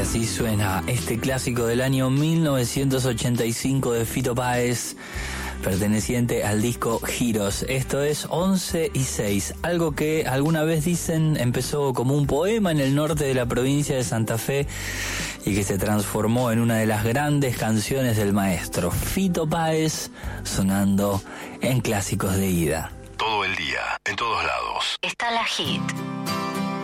Así suena este clásico del año 1985 de Fito Páez, perteneciente al disco Giros. Esto es 11 y 6, algo que alguna vez dicen empezó como un poema en el norte de la provincia de Santa Fe y que se transformó en una de las grandes canciones del maestro Fito Páez, sonando en Clásicos de Ida. Todo el día, en todos lados. Está la Hit.